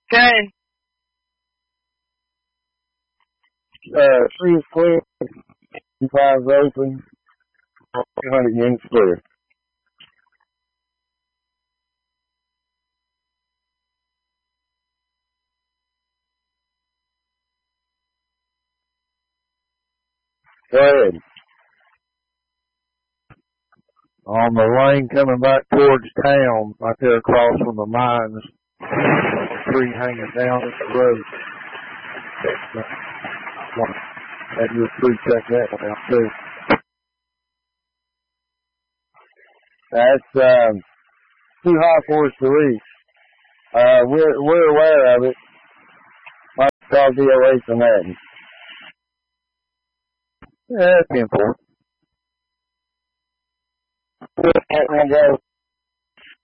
Okay. 3 is clear, 5 is open, 200 units clear. Go ahead. On the lane coming back towards town, right there across from the mines, a tree hanging down at the road. Have your crew check that one out too. That's too high for us to reach. We're aware of it. Might call DOA from that. Yeah, 10-4. Let me go.